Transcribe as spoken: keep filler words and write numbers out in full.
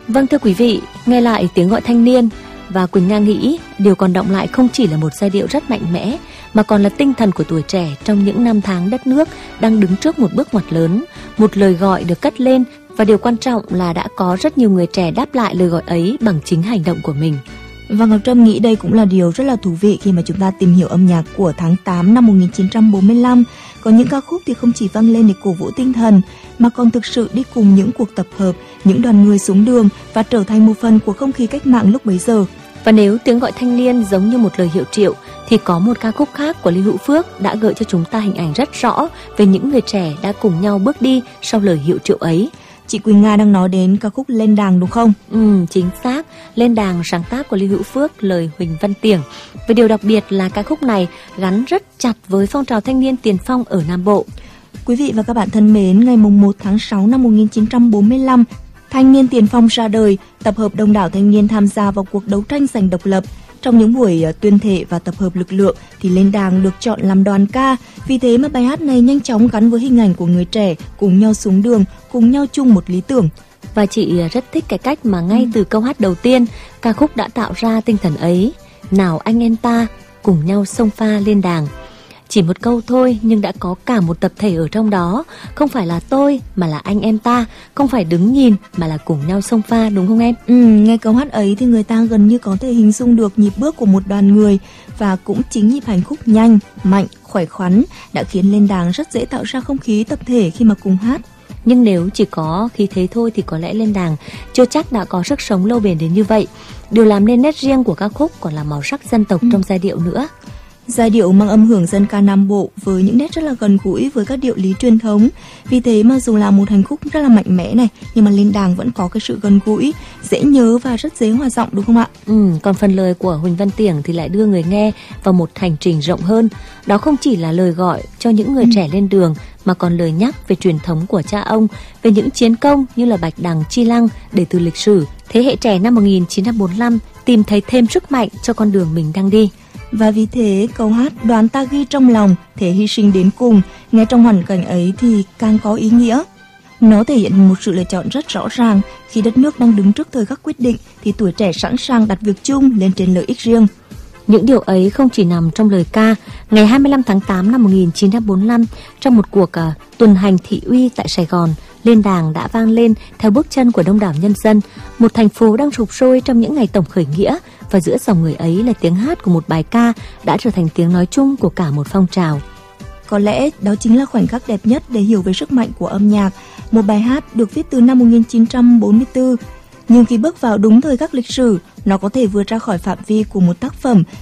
Vâng thưa quý vị, nghe lại tiếng gọi thanh niên và Quỳnh Nga nghĩ điều còn đọng lại không chỉ là một giai điệu rất mạnh mẽ mà còn là tinh thần của tuổi trẻ trong những năm tháng đất nước đang đứng trước một bước ngoặt lớn, một lời gọi được cất lên và điều quan trọng là đã có rất nhiều người trẻ đáp lại lời gọi ấy bằng chính hành động của mình. Và Ngọc Trâm nghĩ đây cũng là điều rất là thú vị khi mà chúng ta tìm hiểu âm nhạc của tháng tám năm một nghìn chín trăm bốn mươi lăm. Có những ca khúc thì không chỉ vang lên để cổ vũ tinh thần mà còn thực sự đi cùng những cuộc tập hợp, những đoàn người xuống đường và trở thành một phần của không khí cách mạng lúc bấy giờ. Và nếu tiếng gọi thanh niên giống như một lời hiệu triệu thì có một ca khúc khác của Lý Hữu Phước đã gợi cho chúng ta hình ảnh rất rõ về những người trẻ đã cùng nhau bước đi sau lời hiệu triệu ấy. Chị Quỳnh Nga đang nói đến ca khúc Lên Đàng đúng không? Ừ, chính xác. Lên Đàng sáng tác của Lý Hữu Phước, lời Huỳnh Văn Tiểng. Và điều đặc biệt là ca khúc này gắn rất chặt với phong trào thanh niên tiền phong ở Nam Bộ. Quý vị và các bạn thân mến, ngày mùng một tháng sáu năm một nghìn chín trăm bốn mươi lăm, Thanh niên tiền phong ra đời, tập hợp đông đảo thanh niên tham gia vào cuộc đấu tranh giành độc lập. Trong những buổi tuyên thệ và tập hợp lực lượng thì Lên Đàng được chọn làm đoàn ca. Vì thế mà bài hát này nhanh chóng gắn với hình ảnh của người trẻ cùng nhau xuống đường, cùng nhau chung một lý tưởng. Và chị rất thích cái cách mà ngay ừ. từ câu hát đầu tiên, ca khúc đã tạo ra tinh thần ấy. Nào anh em ta cùng nhau xông pha lên đàng. Chỉ một câu thôi nhưng đã có cả một tập thể ở trong đó. Không phải là tôi mà là anh em ta, không phải đứng nhìn mà là cùng nhau xông pha, đúng không em? Ừ, nghe câu hát ấy thì người ta gần như có thể hình dung được nhịp bước của một đoàn người. Và cũng chính nhịp hành khúc nhanh, mạnh, khỏe khoắn đã khiến Lên Đàng rất dễ tạo ra không khí tập thể khi mà cùng hát. Nhưng nếu chỉ có khí thế thôi thì có lẽ Lên Đàng chưa chắc đã có sức sống lâu bền đến như vậy. Điều làm nên nét riêng của ca khúc còn là màu sắc dân tộc ừ. trong giai điệu nữa. Giai điệu mang âm hưởng dân ca Nam Bộ với những nét rất là gần gũi với các điệu lý truyền thống. Vì thế mà dù là một hành khúc rất là mạnh mẽ này, nhưng mà Lên Đàng vẫn có cái sự gần gũi, dễ nhớ và rất dễ hòa giọng, đúng không ạ? Ừ, còn phần lời của Huỳnh Văn Tiểng thì lại đưa người nghe vào một hành trình rộng hơn. Đó không chỉ là lời gọi cho những người ừ. trẻ lên đường, mà còn lời nhắc về truyền thống của cha ông, về những chiến công như là Bạch Đằng, Chi Lăng để từ lịch sử thế hệ trẻ năm một nghìn chín trăm bốn mươi lăm tìm thấy thêm sức mạnh cho con đường mình đang đi. Và vì thế câu hát Đoàn ta ghi trong lòng, thể hy sinh đến cùng, nghe trong hoàn cảnh ấy thì càng có ý nghĩa. Nó thể hiện một sự lựa chọn rất rõ ràng. Khi đất nước đang đứng trước thời khắc quyết định thì tuổi trẻ sẵn sàng đặt việc chung lên trên lợi ích riêng. Những điều ấy không chỉ nằm trong lời ca. Ngày hai mươi lăm tháng tám năm một nghìn chín trăm bốn mươi lăm, trong một cuộc uh, tuần hành thị uy tại Sài Gòn, Lên Đàng đã vang lên theo bước chân của đông đảo nhân dân. Một thành phố đang sụp sôi trong những ngày tổng khởi nghĩa, và giữa dòng người ấy là tiếng hát của một bài ca đã trở thành tiếng nói chung của cả một phong trào. Có lẽ đó chính là khoảnh khắc đẹp nhất để hiểu về sức mạnh của âm nhạc. Một bài hát được viết từ năm một nghìn chín trăm bốn mươi tư, nhưng khi bước vào đúng thời khắc lịch sử, nó có thể vượt ra khỏi phạm vi của một tác phẩm